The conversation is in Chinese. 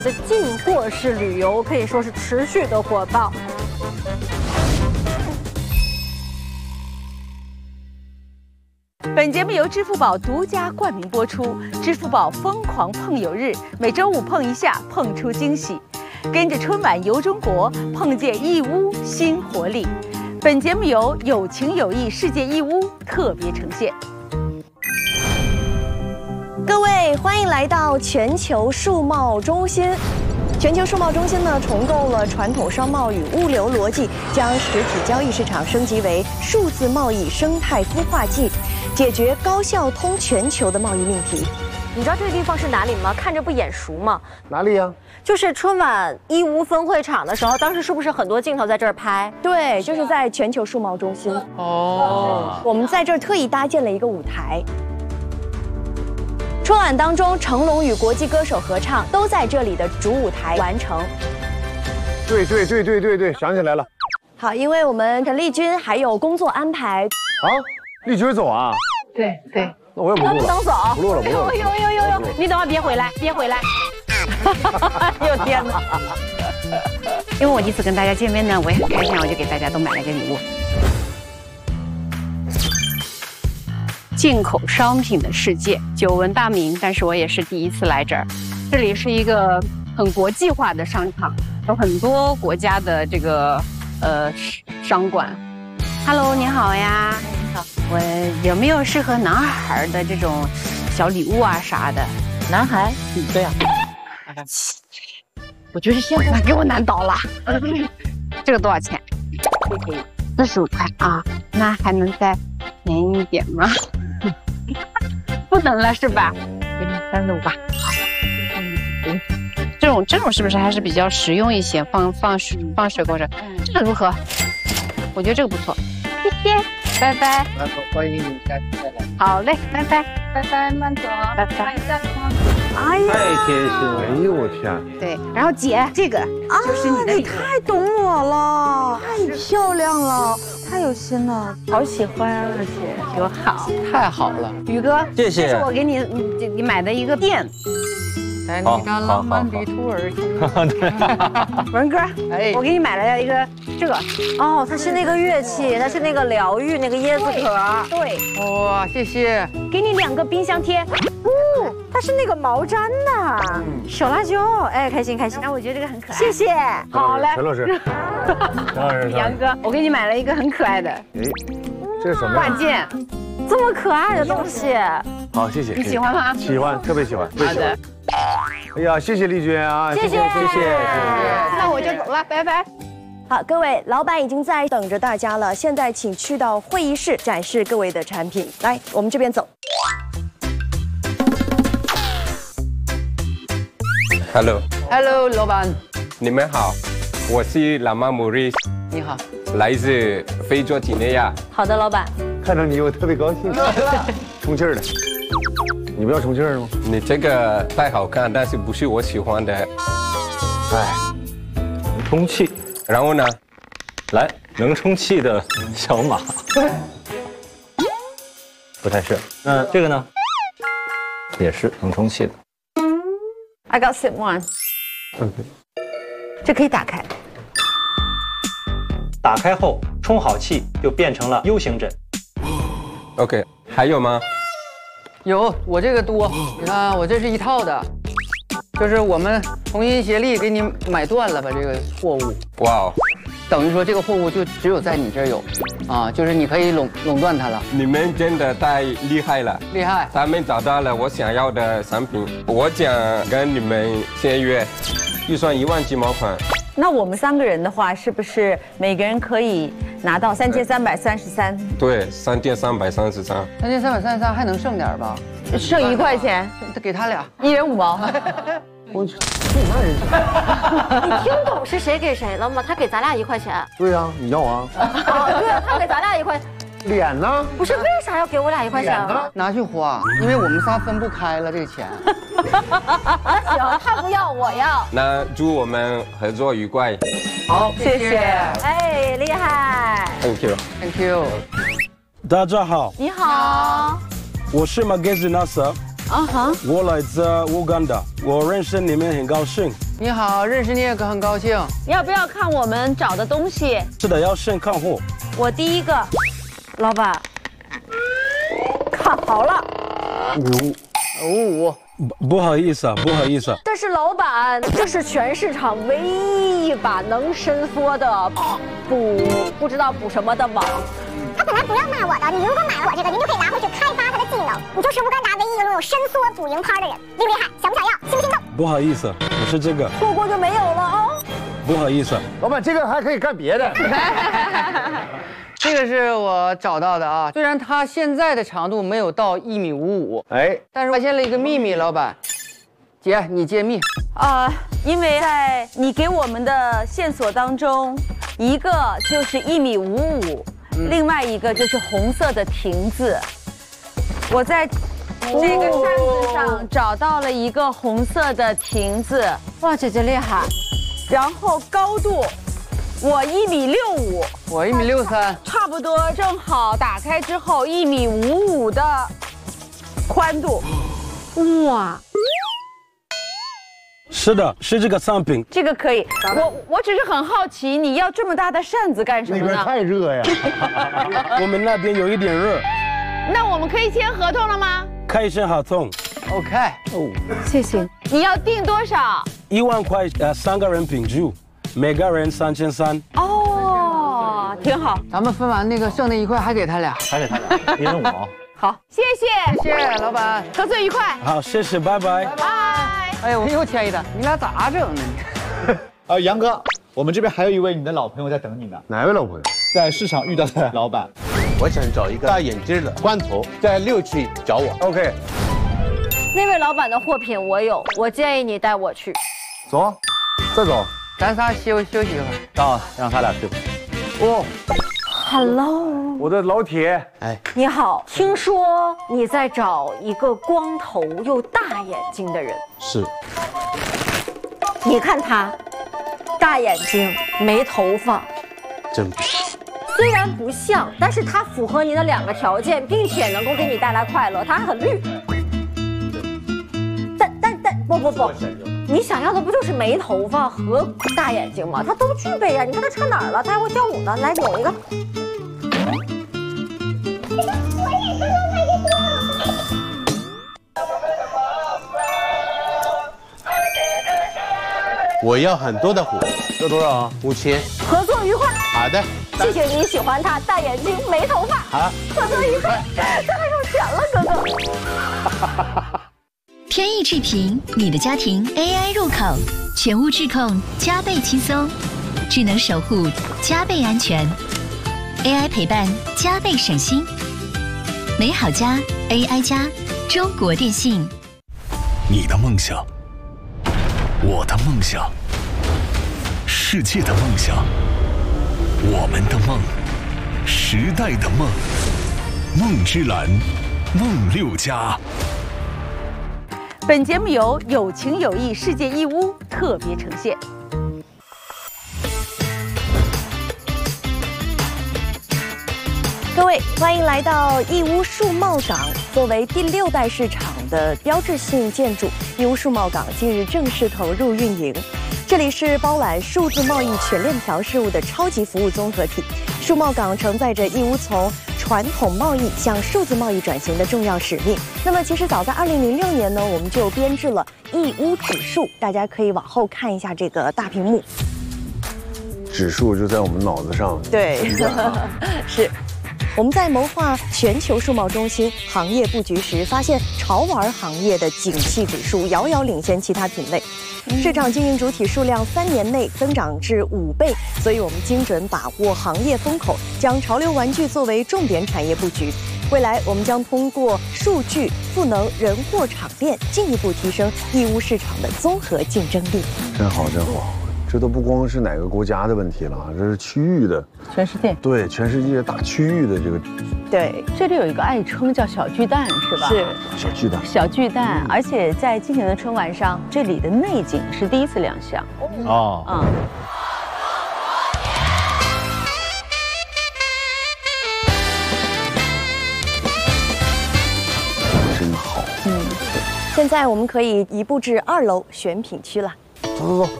的进货式旅游可以说是持续的火爆。 本节目由支付宝独家冠名播出，支付宝疯狂碰友日，每周5碰一下，碰出惊喜。跟着春晚游中国，碰见义乌新活力。本节目由有情有义世界义乌特别呈现。 各位，欢迎来到全球数贸中心。全球数贸中心呢，重构了传统商贸与物流逻辑，将实体交易市场升级为数字贸易生态孵化器，解决高效通全球的贸易命题。 你知道这个地方是哪里吗？看着不眼熟吗？ 哪里呀？ 就是春晚义乌分会场的时候，当时是不是很多镜头在这儿拍？ 对，就是在全球数贸中心。 哦， 我们在这儿特意搭建了一个舞台。春晚当中，成龙与国际歌手合唱都在这里的主舞台完成。 对，想起来了。 好，因为我们陈丽君还有工作安排。 啊，丽君走啊？ 对， 那我也不录了。 能走？ 不录了。 呦！你等会儿别回来。哟天哪！ 因为我第一次跟大家见面呢，我也很开心，我就给大家都买了个礼物。进口商品的世界，久闻大名，但是我也是第一次来这儿。这里是一个很国际化的商场，有很多国家的这个商馆。Hello， 你好呀。你好。我有没有适合男孩的这种小礼物啊啥的？ 男孩，对呀。我觉得现在给我难倒了。这个多少钱？45块啊，那还能再便宜一点吗？不能了是吧？给你35吧。这种是不是还是比较实用一些？放水果上，这个如何？我觉得这个不错，谢谢，拜拜。 欢迎你下次再来。 好嘞，拜拜，慢走，拜拜。 哎呀，太贴心了！哎呦我天！ 对，然后姐，这个就是你的礼物。 你太懂我了，太漂亮了，太有心了，好喜欢啊，姐， 有好， 太好了， 宇哥， 谢谢。 这是我给你买的一个垫。 在你的浪漫旅途而行。 对，文哥，哎，我给你买了一个这个。 哦，它是那个乐器，它是那个疗愈那个椰子壳。 对。 哇，谢谢。 给你2个冰箱贴。 它是那个毛毡的手拉揪，哎，开心。 那我觉得这个很可爱。 谢谢。 好嘞， 陈老师， 杨哥，我给你买了一个很可爱的。 哎，这是什么呀？ 挂件， 这么可爱的东西。 好，谢谢。 你喜欢吗？ 喜欢，特别喜欢。 好的。 哎呀，谢谢丽君啊！ 谢谢。 那我就走了，拜拜。 好，各位，老板已经在等着大家了。现在请去到会议室展示各位的产品。来，我们这边走。 Hello， 老板， 你们好，我是拉玛莫瑞斯， 你好， 来自非洲几内亚。 好的，老板。 看到你我特别高兴，充气儿的。你不要充气儿吗？ 你这个太好看，但是不是我喜欢的。 哎，充气， 然后呢？ 来，能充气的小马，不太是。那这个呢？也是能充气的。 I got sip one。这可以打开。 打开后充好气，就变成了 U 型枕。 OK， 还有吗？ 有，我这个多。你看，我这是一套的，就是我们同心协力给你买断了吧这个货物。 哇哦， 等于说这个货物就只有在你这儿有，啊，就是你可以垄断它了。 你们真的太厉害了， 厉害！ 他们找到了我想要的产品，我想跟你们签约，预算1万几毛款。 那我们3个人的话，是不是每个人可以拿到3333？ 对，3333。 3333还能剩点吧？ 剩1块钱， 给他俩 ，1人5毛。 我去， 你听懂是谁给谁了吗？他给咱俩1块钱。 对呀，你要啊？ 对啊，他给咱俩1块。 脸呢？ 不是，为啥要给我俩1块钱啊？ 拿去花，因为我们仨分不开了这个钱。 那行，他不要，我要。 那祝我们合作愉快。 好， 谢谢。 哎，厉害 Thank you。 Thank you。 大家好， 你好， 我是 Magezi Nasser，我来自乌干达，我认识你们很高兴。 你好，认识你也很高兴。 要不要看我们找的东西？ 是的，要先看货。 我第一个， 老板，看好了。 不好意思啊，不好意思。 但是老板，这是全市场唯一一把能伸缩的不知道补什么的网。 他本来不要卖我的，你如果买了我这个，您就可以拿回去开发他的技能。你就是乌干达唯一拥有伸缩捕蝇拍的人，厉不厉害？想不想要？心不心动？ 不好意思，我是这个。 错过就没有了啊！ 不好意思， 老板，这个还可以干别的。 这个是我找到的啊，虽然它现在的长度没有到1.55米， 哎， 但是发现了一个秘密，老板，姐你揭秘。 因为在你给我们的线索当中，一个就是1.55米，另外一个就是红色的亭字。我在这个扇子上找到了一个红色的亭字。 哇，姐姐厉害！ 然后高度，我1.65米， 我1.63米， 差不多正好。打开之后1.55米的宽度。 哇！ 是的，是这个商品。 这个可以，我只是很好奇，你要这么大的扇子干什么呢？ 那边太热呀。 我们那边有一点热。 那我们可以签合同了吗？ 可以签合同。 OK。 谢谢。你要定多少 ？1万块，3个人平住，每个人3300。 哦，挺好。 咱们分完那个剩那1块还给他俩， 还给他俩，1人5毛。 好，谢谢， 谢谢老板， 合作愉快。 好，谢谢，拜拜。 拜。 哎呦，又签一单，你俩咋整呢？ 杨哥，我们这边还有一位你的老朋友在等你呢。 哪位老朋友？ 在市场遇到的老板。 我想找一个大眼睛的光头，在6区找我。 OK。 那位老板的货品我有，我建议你带我去。 走，再走。 咱仨休息一会儿。 到，让他俩去吧。 哦 ，Hello， 我的老铁。 哎， 你好，听说你在找一个光头又大眼睛的人。 是。 你看他，大眼睛，没头发。 真不像。 虽然不像，但是它符合你的2个条件，并且能够给你带来快乐。它还很绿。但不，你想要的不就是没头发和大眼睛吗？它都具备呀！你看它差哪儿了？它还会跳舞呢。来，扭一个。 我要很多的火， 要多少啊 ？5000。 合作愉快。 好的。 谢谢你喜欢他，大眼睛，没头发。 好， 合作愉快。这还用钱了，哥哥。 天翼智屏，你的家庭 AI 入口，全屋智控加倍轻松，智能守护加倍安全 ，AI 陪伴加倍省心。美好家 AI 家，中国电信。 你的梦想，我的梦想，世界的梦想。 我们的梦，时代的梦，梦之蓝，梦6家。 本节目由有情有义世界义乌特别呈现。 各位，欢迎来到义乌数贸港。作为第6代市场的标志性建筑，义乌数贸港近日正式投入运营。 这里是包揽数字贸易全链条事务的超级服务综合体，数贸港承载着义乌从传统贸易向数字贸易转型的重要使命。那么，其实早在2006年呢，我们就编制了义乌指数，大家可以往后看一下这个大屏幕。 指数就在我们脑子上。 对，是。 我们在谋划全球数贸中心行业布局时，发现潮玩行业的景气指数遥遥领先其他品类，市场经营主体数量3年内增长至5倍，所以我们精准把握行业风口，将潮流玩具作为重点产业布局。未来我们将通过数据、赋能、人货场链，进一步提升义乌市场的综合竞争力。 真好，真好。 这都不光是哪个国家的问题了，这是区域的， 全世界。 对，全世界大区域的这个。 对，这里有一个爱称叫小巨蛋，是吧？ 是小巨蛋。 小巨蛋，而且在今年的春晚上，这里的内景是第一次亮相。 哦。 嗯。 真好。 现在我们可以移步至2楼选品区了。 走走走。